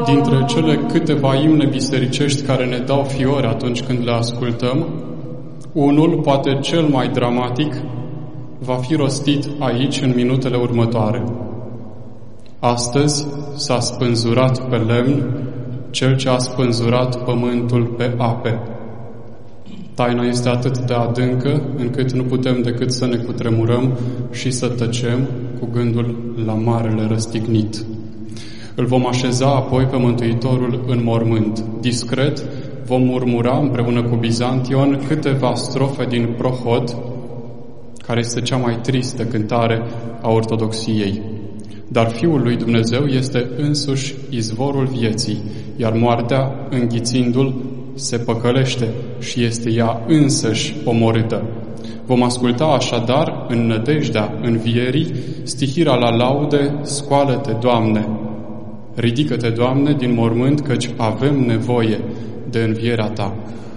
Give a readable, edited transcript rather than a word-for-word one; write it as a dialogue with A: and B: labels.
A: dintre cele câteva imne bisericești care ne dau fiori atunci când le ascultăm, unul, poate cel mai dramatic, va fi rostit aici în minutele următoare. Astăzi s-a spânzurat pe lemn cel ce a spânzurat pământul pe ape. Taina este atât de adâncă încât nu putem decât să ne cutremurăm și să tăcem cu gândul la marele răstignit. Îl vom așeza apoi pe Mântuitorul în mormânt. Discret vom murmura împreună cu Bizantion câteva strofe din Prohod, care este cea mai tristă cântare a ortodoxiei. Dar Fiul lui Dumnezeu este însuși izvorul vieții, iar moartea, înghițindu-l, se păcălește și este ea însăși omorâtă. Vom asculta așadar, în nădejdea învierii, stihirea la laude, Scoală-te, Doamne! Ridică-te, Doamne, din mormânt, căci avem nevoie de învierea Ta.